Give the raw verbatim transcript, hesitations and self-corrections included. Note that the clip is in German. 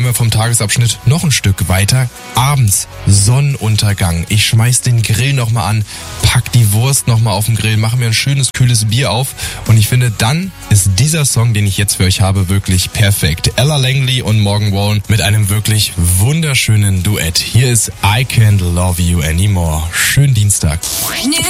gehen wir vom Tagesabschnitt noch ein Stück weiter. Abends, Sonnenuntergang. Ich schmeiß den Grill nochmal an, pack die Wurst nochmal auf den Grill, mache mir ein schönes, kühles Bier auf. Und ich finde, dann ist dieser Song, den ich jetzt für euch habe, wirklich perfekt. Ella Langley und Morgan Wallen mit einem wirklich wunderschönen Duett. Hier ist I Can't Love You Anymore. Schönen Dienstag.